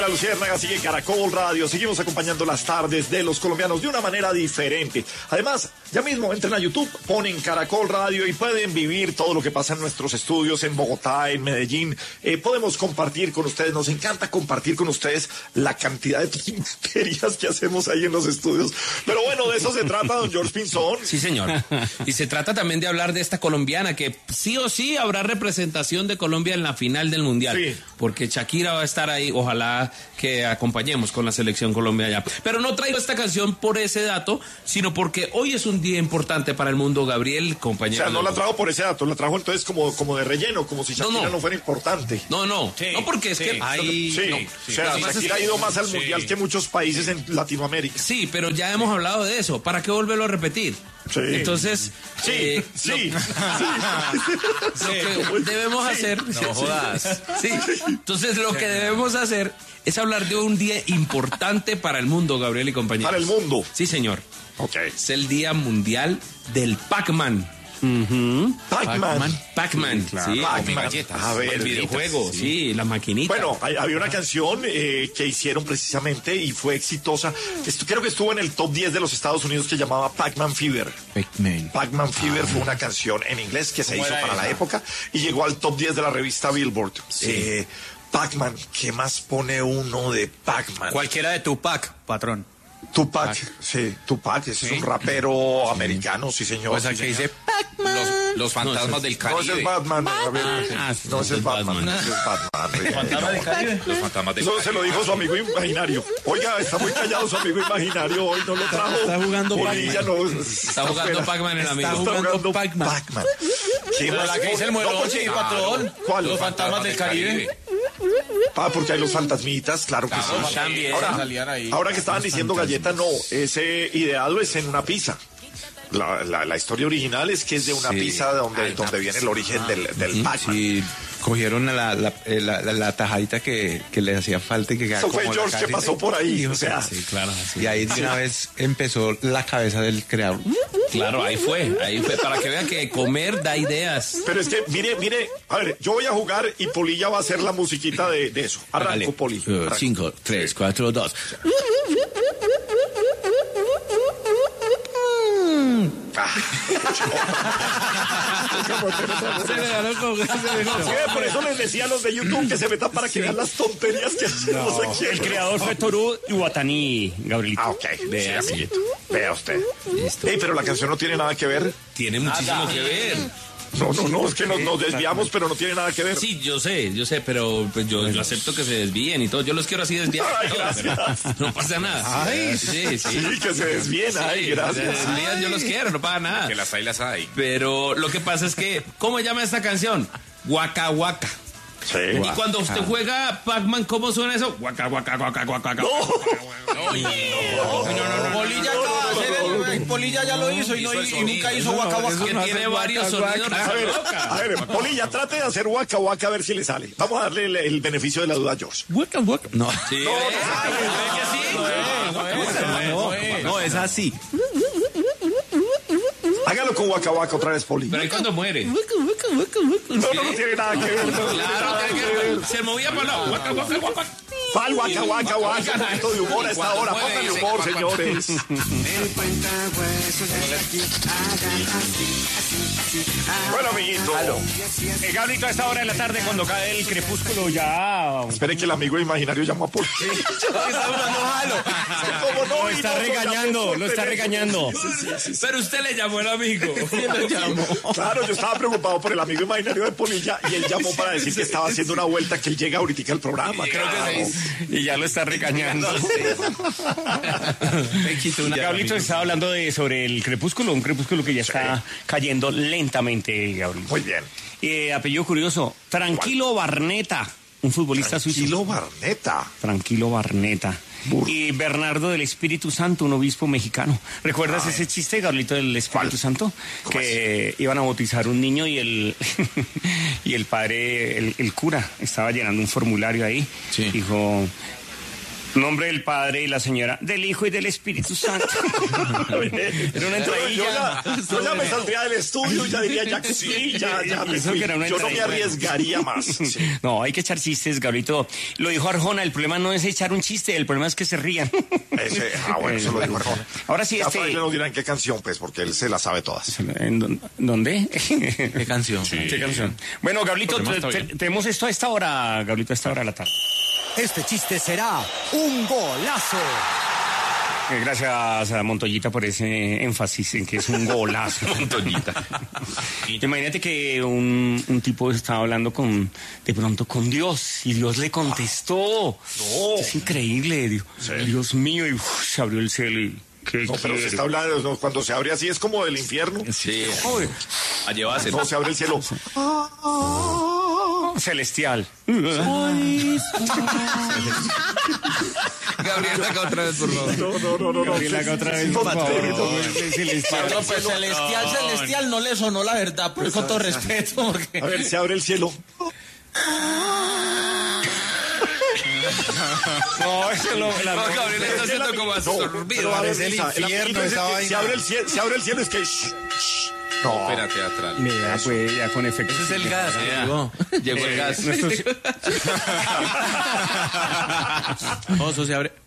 La Luciérnaga sigue Caracol Radio, seguimos acompañando las tardes de los colombianos de una manera diferente. Además, ya mismo entren a YouTube, ponen Caracol Radio y pueden vivir todo lo que pasa en nuestros estudios en Bogotá, en Medellín. Podemos compartir con ustedes, nos encanta compartir con ustedes la cantidad de tonterías que hacemos ahí en los estudios. Pero bueno, de eso se trata, don George Pinzón. Sí, señor. Y se trata también de hablar de esta colombiana, que sí o sí habrá representación de Colombia en la final del Mundial. Sí. Porque Shakira va a estar ahí, ojalá que acompañemos con la selección Colombia allá. Pero no traigo esta canción por ese dato, sino porque hoy es un día importante para el mundo, Gabriel, compañero. O sea, no la trajo por ese dato, la trajo entonces como de relleno, como si Shakira no fuera importante. No, Sí, no, porque es que hay... Sí, no. o sea, Shakira ha ido más al Mundial que muchos países en Latinoamérica. Sí, pero ya hemos hablado de eso. ¿Para qué volverlo a repetir? Sí. Entonces, lo que debemos hacer... No jodas. Sí, entonces lo que debemos hacer es hablar de un día importante para el mundo, Gabriel y compañeros. Para el mundo. Sí, señor. Ok. Es el Día Mundial del Pac-Man. Pac-Man. Claro. Sí, Pac-Man. A ver, el videojuego, sí, la maquinita. Bueno, había una canción que hicieron precisamente y fue exitosa. Creo que estuvo en el top 10 de los Estados Unidos, que llamaba Pac-Man Fever. Pac-Man Fever fue una canción en inglés que se hizo para la época y llegó al top 10 de la revista Billboard. Sí. Pac-Man, ¿qué más pone uno de Pac-Man? Cualquiera de Tupac, patrón. Tupac, sí, Tupac, es un rapero americano, sí señor. O sea, que dice Pac-Man. Los fantasmas del Caribe. No, ese es Batman. A ver, no, ese es Batman. Batman. Ese es Batman. ¿Fantasmas del Caribe? Los fantasmas del Eso Caribe. se lo dijo su amigo imaginario. Oiga, está muy callado su amigo imaginario. Hoy no lo trajo. Está jugando Polilla, no, Está jugando fuera. Pac-Man el amigo. Está jugando Pac-Man. Pac-Man. ¿Qué Pero más la que dice el pone? muelón, porque- sí, patrón. ¿Cuál? Los fantasmas del Caribe. Porque hay los fantasmitas, claro que Claro, sí. también salían ahí. Ahora que estaban diciendo galleta, no, ese ideado es en una pizza. La historia original es que es de una pizza donde viene el origen del Pac-Man. Sí, cogieron la tajadita que les hacía falta y que Eso fue George que pasó por ahí, o sea. Sí, claro. Y ahí de una vez empezó la cabeza del creador. Claro, ahí fue, para que vean que comer da ideas. Pero es que, mire, a ver, yo voy a jugar y Polilla va a hacer la musiquita de eso. Arranco, Poli. 5, 3, 4, 2. Sí, por eso les decía a los de YouTube que se metan para que vean las tonterías que hacemos aquí. El creador fue Toru Iwatani, Gabrielito. Ok, vea, amiguito. Vea usted. Ey, pero la canción no tiene nada que ver. Tiene muchísimo que ver. No, es que nos desviamos, pero no tiene nada que ver. Sí, yo sé, pero pues yo acepto que se desvíen y todo. Yo los quiero así desviados. Ay, gracias. No pasa nada. Ay, sí. Sí, que se desvíen. Ay, Sí, gracias. se desvían, yo los quiero, no pasa nada. Que las hay. Pero lo que pasa es que, ¿cómo se llama esta canción? Waka Waka. Sí. Y cuando usted juega Pac-Man, ¿cómo suena eso? Waka Waka Waka Waka. No. Polilla acaba de hacer el Polilla ya lo hizo y nunca hizo Waka Waka. Que tiene varios sonidos. A ver, Polilla, trate de hacer Waka Waka a ver si le sale. Vamos a darle el beneficio de la duda a George. Waka. No. Sí, No, es así. Hágalo con Waka Waka otra vez, Poli. pero ahí cuando muere. No tiene nada que ver. Claro, se movía para lado. Waka Waka Waka. ¿Cuál Waka Waka Waka? Un poquito de humor a esta hora. Póngale humor, señores. Bueno, amiguito. Gabrielito, a esta hora de la tarde, cuando cae el crepúsculo, ya... Espere que el amigo imaginario llamó a Poli. ¿Cómo no? Lo está regañando. Pero usted le llamó el amigo. Claro, yo estaba preocupado por el amigo imaginario de Polilla y él llamó para decir que estaba haciendo una vuelta, que él llega ahorita al programa. Creo que sí. Y ya lo está regañando. Gabrielito estaba hablando sobre el crepúsculo, un crepúsculo que ya está cayendo lentamente, Gabriel. Muy bien. Apellido curioso, Tranquilo Barneta, un futbolista suizo. Tranquilo Barneta. Y Bernardo del Espíritu Santo, un obispo mexicano. ¿Recuerdas ese chiste, Gabrielito, del Espíritu Santo? Que iban a bautizar un niño y el padre, el cura, estaba llenando un formulario ahí. Sí. Dijo, Nombre del Padre y la señora, del Hijo y del Espíritu Santo. Era una entradilla. Yo ya me saldría del estudio y ya diría, ya que sí, ya me fui. Yo no me arriesgaría más. Sí. No, hay que echar chistes, Gabrielito. Lo dijo Arjona, el problema no es echar un chiste, el problema es que se rían. Bueno, eso lo dijo Arjona. Ahora sí, Ya nos dirán qué canción, pues, porque él se la sabe todas. ¿Dónde? ¿Qué canción? Sí. ¿Qué canción? Bueno, Gabrielito, tenemos esto a esta hora, Gabrielito, a esta hora de la tarde. Este chiste será un golazo. Gracias a Montoyita por ese énfasis en que es un golazo. Montoyita. Imagínate que un tipo estaba hablando de pronto con Dios y Dios le contestó. No. Es increíble, Dios, sí. Dios mío, y se abrió el cielo y... No, pero se está hablando, ¿no? Cuando se abre así es como del infierno. Sí. A llevarse. No, se abre el cielo. Celestial. Gabriel, acá otra vez, por favor. No. Gabriel, acá otra vez, por favor. Celestial no le sonó la verdad, pues con todo respeto. Porque... A ver, se abre el cielo. No, eso no. Gabriel está haciendo como absorbido. Parece el infierno. Se abre el cielo, es que... No, ópera teatral. Mira, pues ya con efecto. Ese es el gas. Llegó el gas. Eso se abre.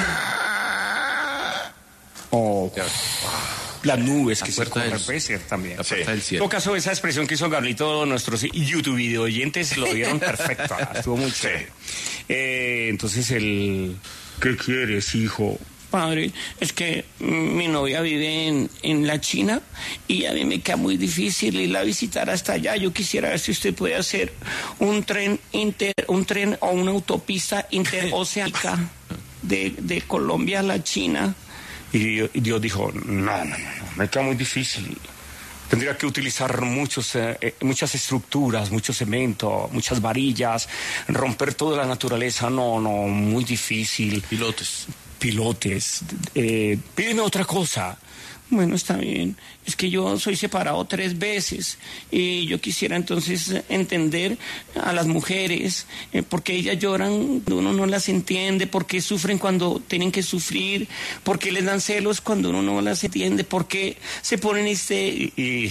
Las nubes que se corren, puede ser también. La puerta del cielo. En todo caso, esa expresión que hizo Gabrielito, nuestros YouTube video oyentes lo vieron perfecto. Estuvo muy chévere. Entonces, ¿qué quieres, hijo? Padre, es que mi novia vive en la China y a mí me queda muy difícil irla a visitar hasta allá. Yo quisiera ver si usted puede hacer un tren o una autopista interoceánica de Colombia a la China. Y Dios dijo, no, me queda muy difícil. Tendría que utilizar muchas estructuras, mucho cemento, muchas varillas, romper toda la naturaleza. No, muy difícil. Pilotes. Pídeme otra cosa. Bueno, está bien. Es que yo soy separado 3 veces y yo quisiera entonces entender a las mujeres, porque ellas lloran cuando uno no las entiende, por qué sufren cuando tienen que sufrir, por qué les dan celos cuando uno no las entiende, por qué se ponen y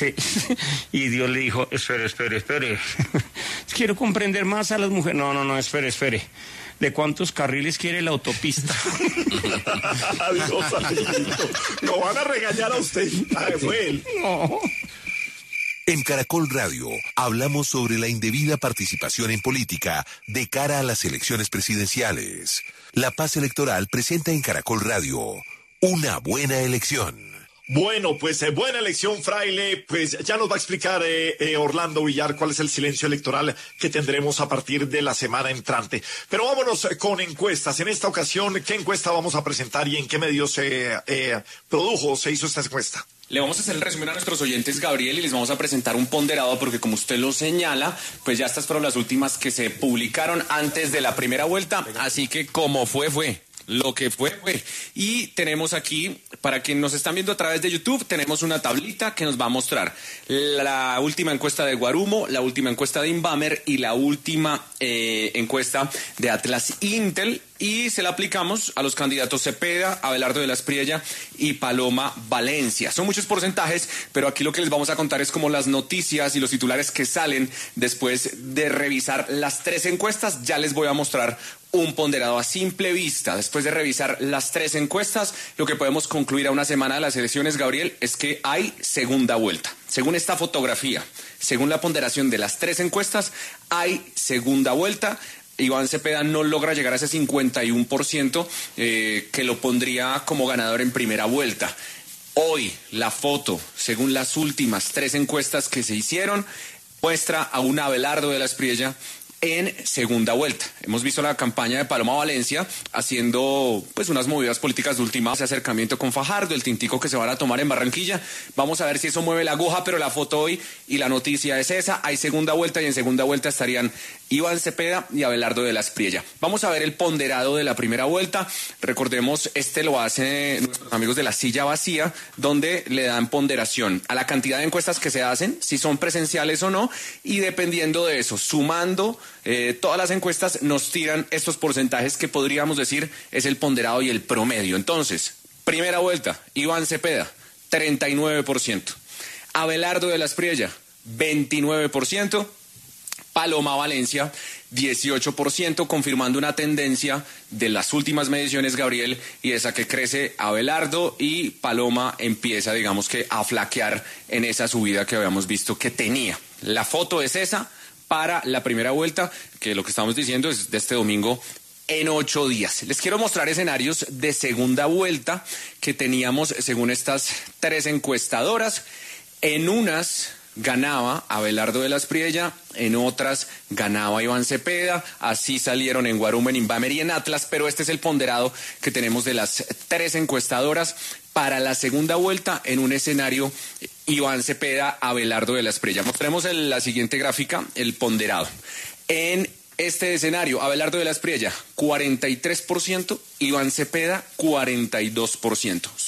Dios le dijo, espere. Quiero comprender más a las mujeres. No, espere. ¿De cuántos carriles quiere la autopista? Adiós, amiguito. Lo van a regañar a usted. Fue él. No. En Caracol Radio hablamos sobre la indebida participación en política de cara a las elecciones presidenciales. La Paz Electoral presenta en Caracol Radio una buena elección. Bueno, pues buena elección, Fraile. Pues ya nos va a explicar Orlando Villar cuál es el silencio electoral que tendremos a partir de la semana entrante. Pero vámonos con encuestas. En esta ocasión, ¿qué encuesta vamos a presentar y en qué medios se hizo esta encuesta? Le vamos a hacer el resumen a nuestros oyentes, Gabriel, y les vamos a presentar un ponderado porque, como usted lo señala, pues ya estas fueron las últimas que se publicaron antes de la primera vuelta. Así que como fue. Lo que fue. Y tenemos aquí, para quienes nos están viendo a través de YouTube, tenemos una tablita que nos va a mostrar la última encuesta de Guarumo, la última encuesta de Inbamer y la última encuesta de Atlas Intel. Y se la aplicamos a los candidatos Cepeda, Abelardo de la Espriella y Paloma Valencia. Son muchos porcentajes, pero aquí lo que les vamos a contar es como las noticias y los titulares que salen después de revisar las 3 encuestas. Ya les voy a mostrar un ponderado a simple vista. Después de revisar las 3 encuestas, lo que podemos concluir a una semana de las elecciones, Gabriel, es que hay segunda vuelta. Según esta fotografía, según la ponderación de las 3 encuestas, hay segunda vuelta. Iván Cepeda no logra llegar a ese 51% que lo pondría como ganador en primera vuelta. Hoy la foto, según las últimas 3 encuestas que se hicieron, muestra a un Abelardo de la Espriella en segunda vuelta. Hemos visto la campaña de Paloma Valencia haciendo pues unas movidas políticas de última, ese acercamiento con Fajardo, el tintico que se van a tomar en Barranquilla. Vamos a ver si eso mueve la aguja, pero la foto hoy y la noticia es esa. Hay segunda vuelta y en segunda vuelta estarían Iván Cepeda y Abelardo de la Espriella. Vamos a ver el ponderado de la primera vuelta. Recordemos, lo hacen nuestros amigos de La Silla Vacía, donde le dan ponderación a la cantidad de encuestas que se hacen, si son presenciales o no, y dependiendo de eso, sumando todas las encuestas nos tiran estos porcentajes que podríamos decir es el ponderado y el promedio. Entonces, primera vuelta, Iván Cepeda, 39%. Abelardo de la Espriella, 29%. Paloma Valencia, 18%, confirmando una tendencia de las últimas mediciones, Gabriel, y esa que crece Abelardo y Paloma empieza, digamos que, a flaquear en esa subida que habíamos visto que tenía. La foto es esa para la primera vuelta, que lo que estamos diciendo es de este domingo en 8 días. Les quiero mostrar escenarios de segunda vuelta que teníamos según estas 3 encuestadoras. En unas ganaba Abelardo de la Espriella, en otras ganaba Iván Cepeda, así salieron en Guarumo, en Invamer y en Atlas, pero este es el ponderado que tenemos de las 3 encuestadoras para la segunda vuelta en un escenario Iván Cepeda, Abelardo de la Espriella. Mostremos la siguiente gráfica, el ponderado. En este escenario, Abelardo de la Espriella, 43%, Iván Cepeda, 42%.